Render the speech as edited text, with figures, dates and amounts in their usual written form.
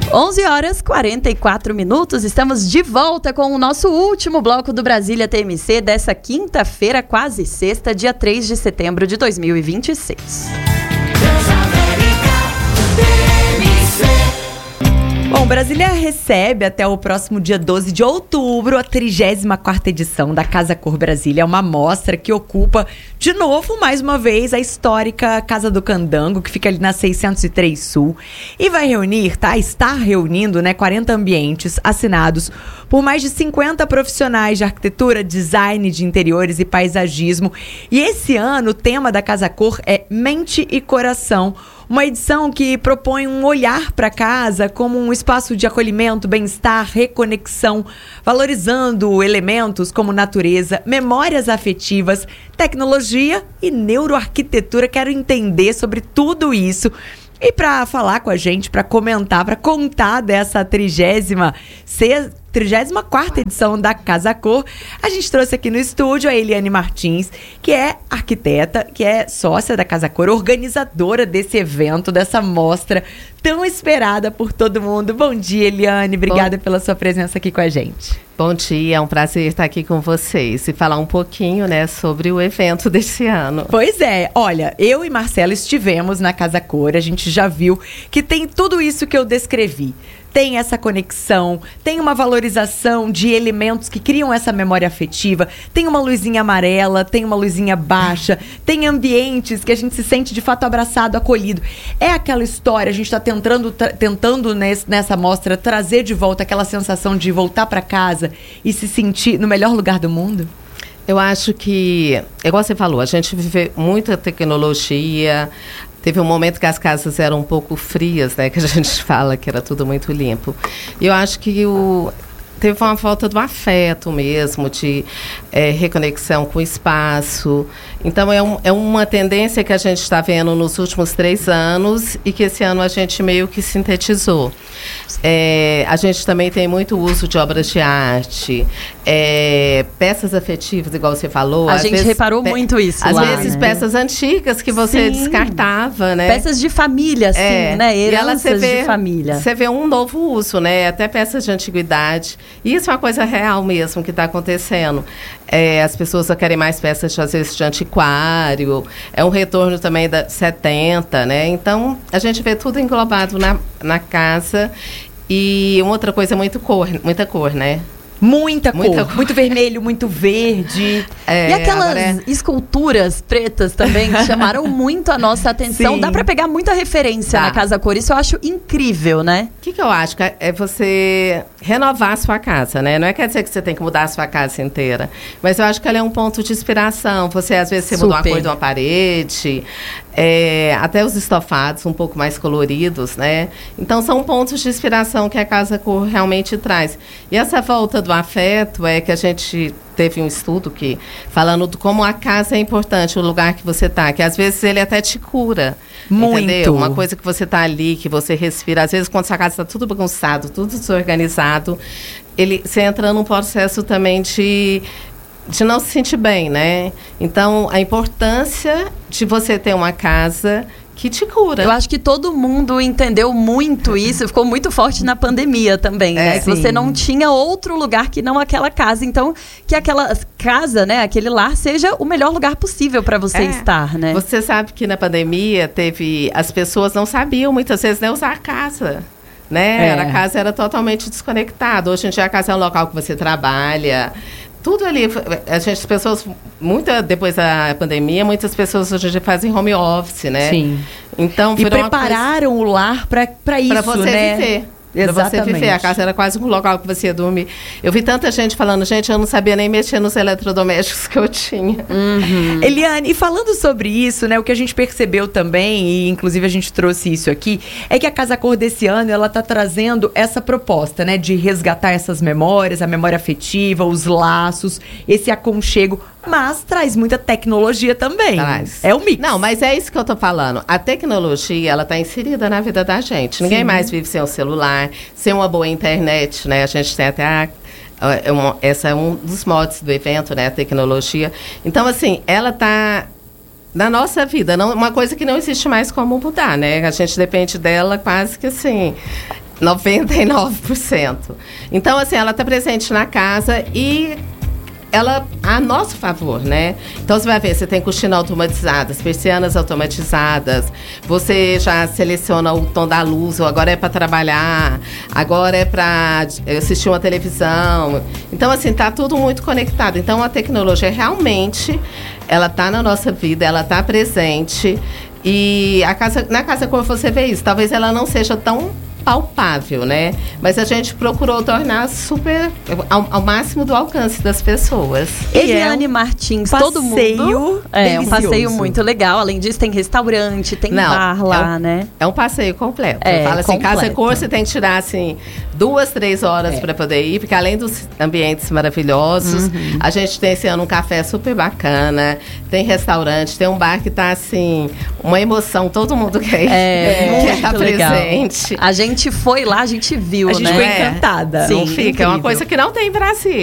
11h44, estamos de volta com o nosso último bloco do Brasília TMC dessa quinta-feira, quase sexta, dia 3 de setembro de 2026. Bom, Brasília recebe até o próximo dia 12 de outubro a 34ª edição da Casa Cor Brasília. É uma mostra que ocupa, de novo, mais uma vez, a histórica Casa do Candango, que fica ali na 603 Sul. E vai reunir, está reunindo, 40 ambientes assinados por mais de 50 profissionais de arquitetura, design de interiores e paisagismo. E esse ano o tema da Casa Cor é Mente e Coração. Uma edição que propõe um olhar para a casa como um espaço de acolhimento, bem-estar, reconexão, valorizando elementos como natureza, memórias afetivas, tecnologia e neuroarquitetura. Quero entender sobre tudo isso. E para falar com a gente, para comentar, para contar dessa 34ª edição da Casa Cor, a gente trouxe aqui no estúdio a Eliane Martins, que é arquiteta, que é sócia da Casa Cor, organizadora desse evento, dessa mostra tão esperada por todo mundo. Bom dia, Eliane. Obrigada pela sua presença aqui com a gente. Bom dia, é um prazer estar aqui com vocês e falar um pouquinho, sobre o evento desse ano. Pois é, olha, eu e Marcela estivemos na Casa Cor, a gente já viu que tem tudo isso que eu descrevi. Tem essa conexão, tem uma valorização de elementos que criam essa memória afetiva, tem uma luzinha amarela, tem uma luzinha baixa, tem ambientes que a gente se sente de fato abraçado, acolhido. É aquela história, a gente está tentando nessa mostra trazer de volta aquela sensação de voltar para casa e se sentir no melhor lugar do mundo? Eu acho que, igual você falou, a gente vive muita tecnologia. Teve um momento que as casas eram um pouco frias, que a gente fala que era tudo muito limpo. E eu acho que teve uma falta do afeto mesmo, de reconexão com o espaço. Então, é uma tendência que a gente está vendo nos últimos 3 anos e que esse ano a gente meio que sintetizou. A gente também tem muito uso de obras de arte, peças afetivas, igual você falou. A gente reparou muito isso às lá. Às vezes peças antigas que você descartava, Peças de família, sim, heranças de família. Você vê um novo uso, até peças de antiguidade. E isso é uma coisa real mesmo que está acontecendo. As pessoas querem mais peças, às vezes, de antiquário. É um retorno também da 70, Então, a gente vê tudo englobado na casa. E uma outra coisa, muita cor, Muita cor, muito vermelho, muito verde. E aquelas esculturas pretas também que chamaram muito a nossa atenção. Sim. Dá pra pegar muita referência na Casa Cor. Isso eu acho incrível, O que eu acho? É você renovar a sua casa, Não quer dizer que você tem que mudar a sua casa inteira. Mas eu acho que ela é um ponto de inspiração. Às vezes, você muda uma cor de uma parede. Até os estofados um pouco mais coloridos, Então, são pontos de inspiração que a Casa Cor realmente traz. E essa volta do afeto é que a gente teve um estudo falando de como a casa é importante, o lugar que você está, que às vezes ele até te cura. Muito. Entendeu? Uma coisa que você está ali, que você respira. Às vezes, quando sua casa está tudo bagunçado, tudo desorganizado, você entra num processo também de não se sentir bem, Então, a importância de você ter uma casa que te cura. Eu acho que todo mundo entendeu muito isso, ficou muito forte na pandemia também, Que você não tinha outro lugar que não aquela casa. Então, que aquela casa, aquele lar, seja o melhor lugar possível para você estar, Você sabe que na pandemia as pessoas não sabiam muitas vezes usar a casa. A casa era totalmente desconectada. Hoje em dia a casa é um local que você trabalha. Tudo ali, depois da pandemia, muitas pessoas hoje fazem home office, Sim. Então, e prepararam o lar para isso, Para você viver. Para você viver. A casa era quase um local que você ia dormir. Eu vi tanta gente falando, eu não sabia nem mexer nos eletrodomésticos que eu tinha. Uhum. Eliane, e falando sobre isso, o que a gente percebeu também, e inclusive a gente trouxe isso aqui, é que a Casa Cor desse ano, ela está trazendo essa proposta, de resgatar essas memórias, a memória afetiva, os laços, esse aconchego, mas traz muita tecnologia também. Traz. É o mix. Não, mas é isso que eu tô falando. A tecnologia, ela está inserida na vida da gente. Ninguém mais vive sem o celular, sem uma boa internet, A gente tem até essa é um dos motes do evento, a tecnologia. Então, assim, ela está na nossa vida, uma coisa que não existe mais como mudar, A gente depende dela quase que assim. 99%. Então, assim, ela está presente na casa e ela a nosso favor, né? Então você vai ver, você tem cortina automatizada, persianas automatizadas, você já seleciona o tom da luz, ou agora é para trabalhar, agora é para assistir uma televisão. Então, assim, tá tudo muito conectado. Então, a tecnologia realmente, ela tá na nossa vida, ela tá presente. E na Casa Cor você vê isso. Talvez ela não seja tão palpável, né? Mas a gente procurou tornar super ao máximo do alcance das pessoas. Eliane Martins, todo mundo. É um passeio muito legal. Além disso, tem restaurante, tem bar lá, né? É um passeio completo. Fala assim, Casa Cor, você tem que tirar assim 2, 3 horas para poder ir, porque além dos ambientes maravilhosos, a gente tem esse ano um café super bacana, tem restaurante, tem um bar que tá assim, uma emoção, todo mundo quer estar presente. A gente foi lá, a gente viu, né? A gente ficou encantada. Sim, não fica, é uma coisa que não tem em Brasília.